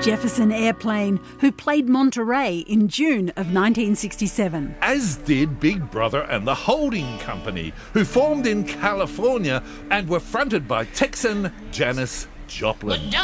Jefferson Airplane, who played Monterey in June of 1967. As did Big Brother and the Holding Company, who formed in California and were fronted by Texan Janis Joplin.